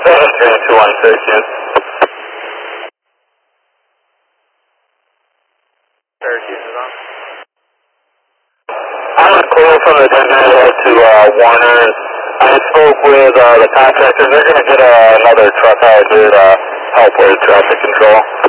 Syracuse. Syracuse is on. I'm on call from the Denver to Warner's. I spoke with the contractors. They're going to get another truck out here to help with traffic control.